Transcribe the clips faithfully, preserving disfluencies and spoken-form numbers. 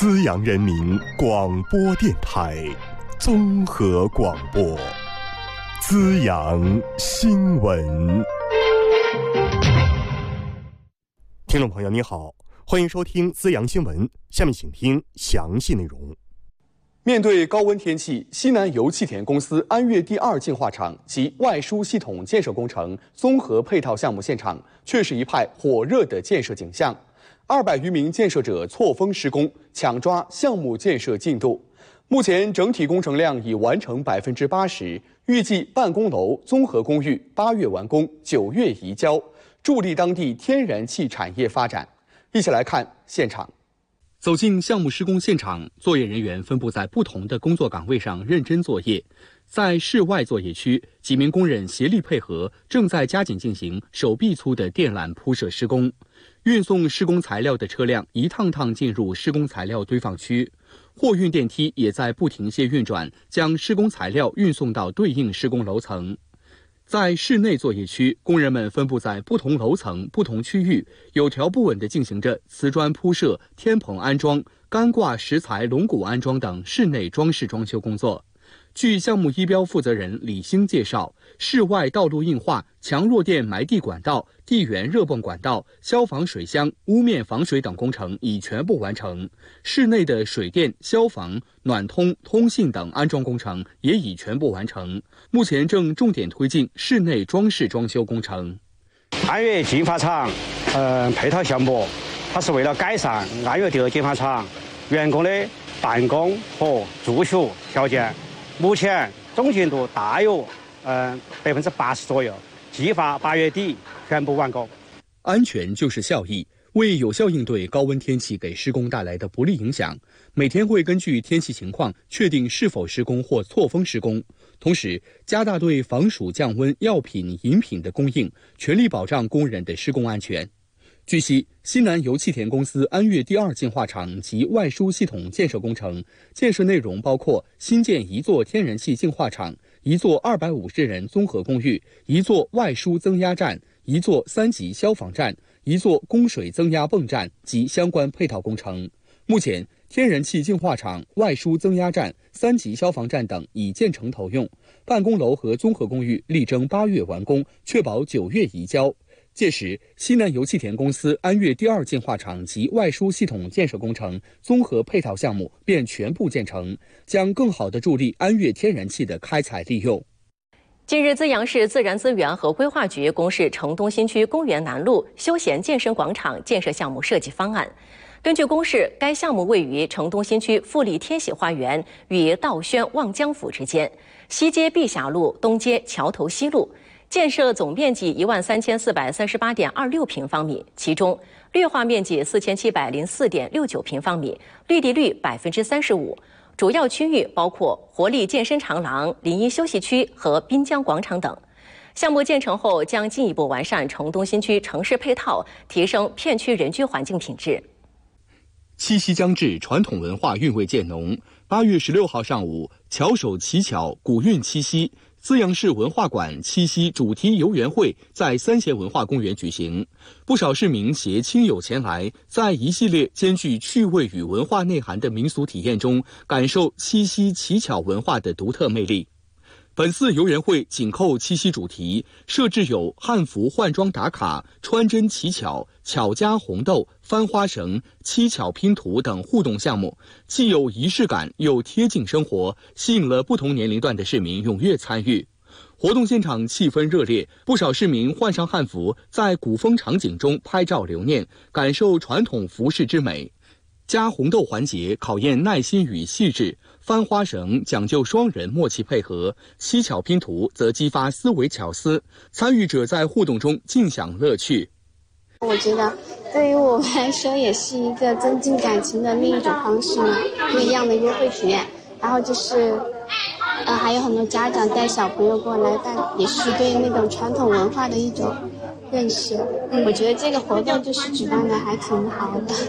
资阳人民广播电台综合广播，资阳新闻。听众朋友你好，欢迎收听资阳新闻，下面请听详细内容。 面对高温天气，西南油气田公司安岳第二净化厂及外输系统建设工程综合配套项目现场，却是一派火热的建设景象。二百余名建设者错峰施工，抢抓项目建设进度。目前整体工程量已完成百分之八十，预计办公楼、综合公寓八月完工，九月移交，助力当地天然气产业发展。一起来看现场。 走进项目施工现场，作业人员分布在不同的工作岗位上认真作业。在室外作业区，几名工人协力配合，正在加紧进行手臂粗的电缆铺设施工。运送施工材料的车辆一趟趟进入施工材料堆放区，货运电梯也在不停歇运转，将施工材料运送到对应施工楼层。在室内作业区，工人们分布在不同楼层、不同区域，有条不紊地进行着瓷砖铺设、天棚安装、干挂石材龙骨安装等室内装饰装修工作。据项目一标负责人李兴介绍，室外道路硬化、强弱电埋地管道、地源热泵管道、消防水箱、屋面防水等工程已全部完成，室内的水电、消防、暖通、通信等安装工程也已全部完成，目前正重点推进室内装饰装修工程。 安岳净化厂呃配套项目，它是为了改善安岳第二净化厂员工的办公和住宿条件。目前总进度大有呃百分之八十左右，计划八月底全部完工。 安全就是效益，为有效应对高温天气给施工带来的不利影响，每天会根据天气情况确定是否施工或错峰施工，同时加大对防暑降温药品、饮品的供应，全力保障工人的施工安全。据悉，西南油气田公司安岳第二净化厂及外输系统建设工程建设内容包括新建一座天然气净化厂、一座二百五十人综合公寓、一座外输增压站、一座三级消防站、一座供水增压泵站及相关配套工程。目前，天然气净化厂、外输增压站、三级消防站等已建成投用，办公楼和综合公寓力争八月完工，确保九月移交。届时，西南油气田公司安岳第二净化厂及外输系统建设工程综合配套项目便全部建成，将更好地助力安岳天然气的开采利用。 近日，资阳市自然资源和规划局公示城东新区公园南路休闲健身广场建设项目设计方案。根据公示，该项目位于城东新区富力天喜花园与道宣望江府之间，西接碧霞路，东接桥头西路。建设总面积一万三千四百三十八点二六平方米，其中绿化面积四千七百零四点六九平方米，绿地率百分之三十五。主要区域包括活力健身长廊、临沂休息区和滨江广场等。项目建成后，将进一步完善城东新区城市配套，提升片区人居环境品质。 七夕将至，传统文化韵味渐浓。八月十六号上午，巧手乞巧，古韵七夕。资阳市文化馆七夕主题游园会在三协文化公园举行，不少市民携亲友前来，在一系列兼具趣味与文化内涵的民俗体验中，感受七夕乞巧文化的独特魅力。本次游园会紧扣七夕主题，设置有汉服换装打卡、穿针乞巧、巧家红豆、翻花绳、七巧拼图等互动项目，既有仪式感又贴近生活，吸引了不同年龄段的市民踊跃参与。活动现场气氛热烈，不少市民换上汉服，在古风场景中拍照留念，感受传统服饰之美。夹红豆环节考验耐心与细致，翻花绳讲究双人默契配合，七巧拼图则激发思维巧思，参与者在互动中尽享乐趣。 我觉得对于我们来说也是一个增进感情的另一种方式嘛，不一样的约会体验。然后就是呃，还有很多家长带小朋友过来，但也是对那种传统文化的一种认识。嗯，我觉得这个活动就是举办的还挺好的。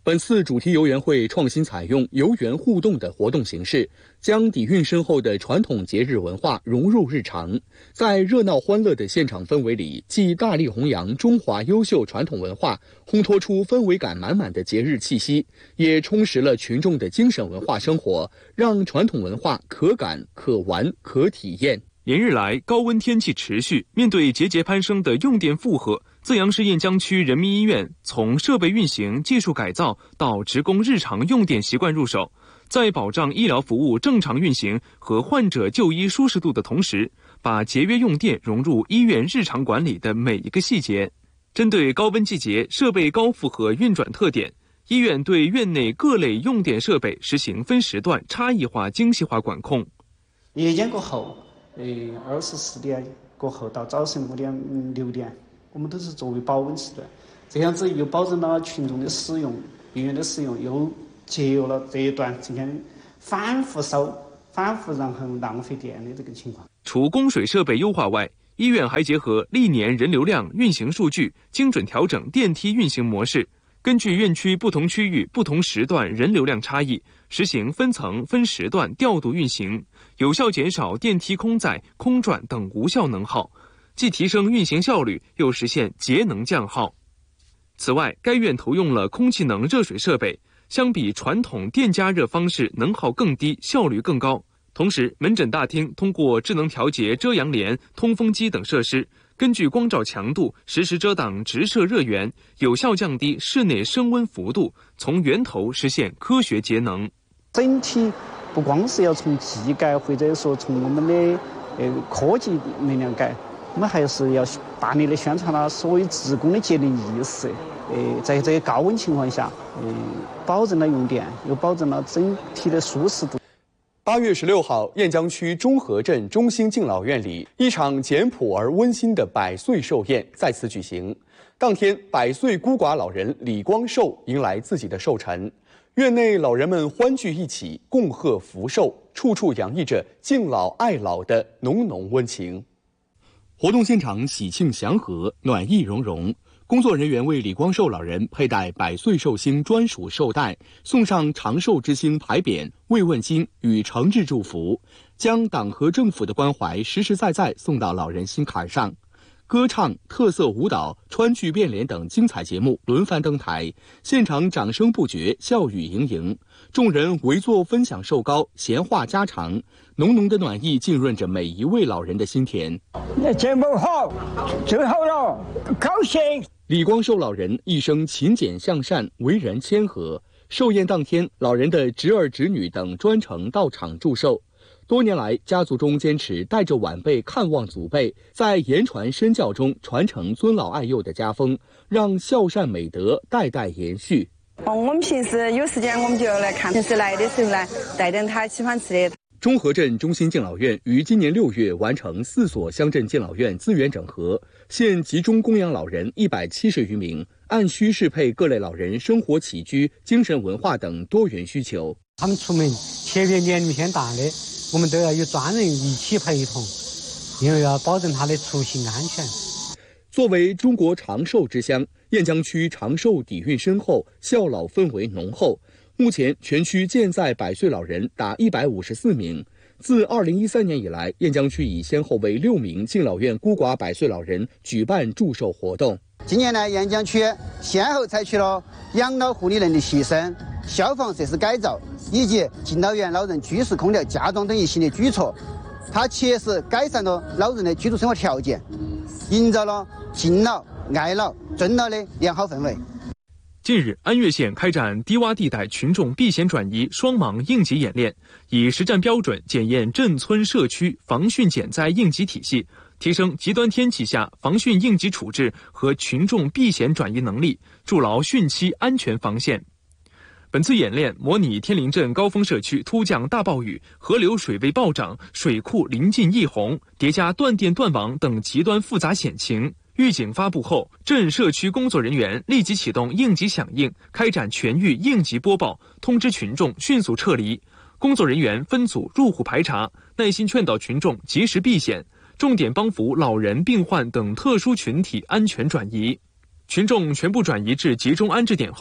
本次主题游园会创新采用游园互动的活动形式，将底蕴深厚的传统节日文化融入日常，在热闹欢乐的现场氛围里，既大力弘扬中华优秀传统文化，烘托出氛围感满满的节日气息，也充实了群众的精神文化生活，让传统文化可感、可玩、可体验。 连日来，高温天气持续，面对节节攀升的用电负荷，资阳市雁江区人民医院从设备运行、技术改造到职工日常用电习惯入手，在保障医疗服务正常运行和患者就医舒适度的同时，把节约用电融入医院日常管理的每一个细节。针对高温季节设备高负荷运转特点，医院对院内各类用电设备实行分时段差异化精细化管控。 夜间过后，呃，二十四点过后到早晨五点、嗯、六点，我们都是作为保温时段，这样子又保证了群众的使用、医院的使用，又节约了这一段今天反复烧、反复然后浪费电的这个情况。 除供水设备优化外，医院还结合历年人流量运行数据，精准调整电梯运行模式，根据院区不同区域不同时段人流量差异，实行分层分时段调度运行，有效减少电梯空载、空转等无效能耗，既提升运行效率，又实现节能降耗。此外，该院投用了空气能热水设备，相比传统电加热方式能耗更低，效率更高。同时，门诊大厅通过智能调节遮阳帘、通风机等设施，根据光照强度实时遮挡直射热源，有效降低室内升温幅度，从源头实现科学节能。 整体不光是要从技改或者说从我们的呃科技能量改，我们还是要大力的宣传了所有职工的节能意识。呃，在这个高温情况下，呃，保证了用电，又保证了整体的舒适度。 八月十六号，雁江区中和镇中心敬老院里，一场简朴而温馨的百岁寿宴再次举行。当天，百岁孤寡老人李光寿迎来自己的寿辰，院内老人们欢聚一起，共贺福寿，处处洋溢着敬老爱老的浓浓温情。 活动现场喜庆祥和，暖意融融。工作人员为李光寿老人佩戴百岁寿星专属寿带，送上长寿之星牌匾、慰问金与诚挚祝福，将党和政府的关怀实实在在送到老人心坎上。歌唱、特色舞蹈、川剧变脸等精彩节目轮番登台，现场掌声不绝，笑语盈盈。众人围坐分享寿糕，闲话家常，浓浓的暖意浸润着每一位老人的心田。 节目好，最好了，高兴。 李光寿老人一生勤俭向善，为人谦和。寿宴当天，老人的侄儿侄女等专程到场祝寿。多年来，家族中坚持带着晚辈看望祖辈，在言传身教中传承尊老爱幼的家风，让孝善美德代代延续。 哦，我们平时有时间我们就来看，平时来的时候呢，带点他喜欢吃的。 中和镇中心敬老院于今年六月完成四所乡镇敬老院资源整合，现集中供养老人一百七十余名，按需适配各类老人生活起居、精神文化等多元需求。 他们出门，特别年龄偏大的，我们都要有专人一起陪同，因为要保证他的出行安全。 作为中国长寿之乡，雁江区长寿底蕴深厚，孝老氛围浓厚。目前全区健在百岁老人达一百五十四名。自二零一三年以来，雁江区已先后为六名敬老院孤寡百岁老人举办祝寿活动。 今年呢，雁江区先后采取了养老护理能力提升、消防设施改造以及敬老院老人居室空调加装等一系列举措，它切实改善了老人的居住生活条件，营造了敬老、爱老、尊老的良好氛围。 近日，安岳县开展低洼地带群众避险转移双盲应急演练，以实战标准检验镇村社区防汛减灾应急体系，提升极端天气下防汛应急处置和群众避险转移能力，筑牢汛期安全防线。本次演练模拟天灵镇高峰社区突降大暴雨、河流水位暴涨、水库临近溢洪，叠加断电断网等极端复杂险情。预警发布后，镇社区工作人员立即启动应急响应，开展全域应急播报，通知群众迅速撤离。工作人员分组入户排查，耐心劝导群众及时避险，重点帮扶老人、病患等特殊群体安全转移。群众全部转移至集中安置点后，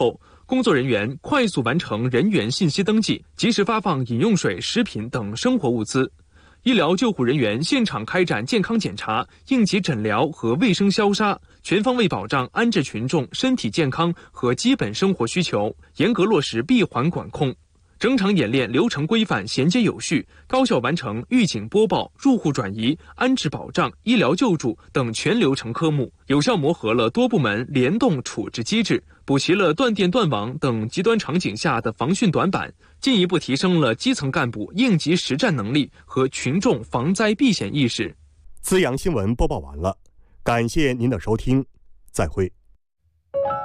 工作人员快速完成人员信息登记，及时发放饮用水、食品等生活物资。医疗救护人员现场开展健康检查、应急诊疗和卫生消杀，全方位保障安置群众身体健康和基本生活需求，严格落实闭环管控。整场演练流程规范、衔接有序，高效完成预警播报、入户转移、安置保障、医疗救助等全流程科目，有效磨合了多部门联动处置机制，补齐了断电断网等极端场景下的防汛短板，进一步提升了基层干部应急实战能力和群众防灾避险意识。 资阳新闻播报完了，感谢您的收听，再会。